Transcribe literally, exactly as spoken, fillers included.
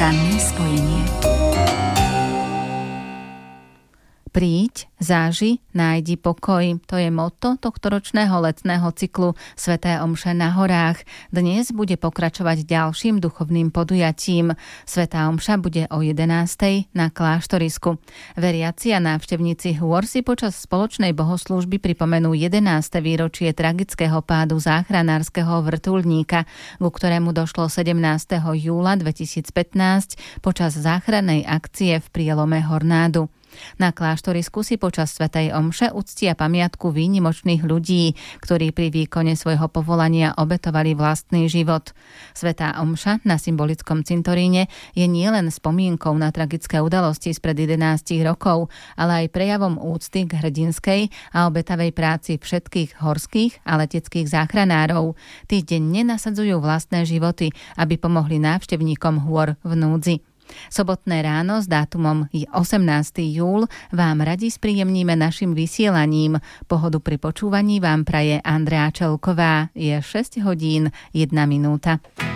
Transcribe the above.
Ranné spojenie. Príď, záži, nájdi pokoj. To je motto tohtoročného letného cyklu Sväté omše na horách. Dnes bude pokračovať ďalším duchovným podujatím. Svätá omša bude o jedenástej na kláštorisku. Veriaci a návštevníci hôr si počas spoločnej bohoslúžby pripomenú jedenáste výročie tragického pádu záchranárskeho vrtuľníka, ku ktorému došlo sedemnásteho júla dvetisícpätnásť počas záchrannej akcie v prielome Hornádu. Na kláštorisku si počas svätej omše uctia pamiatku výnimočných ľudí, ktorí pri výkone svojho povolania obetovali vlastný život. Svätá omša na symbolickom cintoríne je nielen spomienkou na tragické udalosti spred jedenástich rokov, ale aj prejavom úcty k hrdinskej a obetavej práci všetkých horských a leteckých záchranárov. Tí denne nasadzujú vlastné životy, aby pomohli návštevníkom hôr v núdzi. Sobotné ráno s dátumom osemnásteho júla vám radi spríjemníme našim vysielaním. Pohodu pri počúvaní vám praje Andrea Čelková. Je šesť hodín jedna minúta.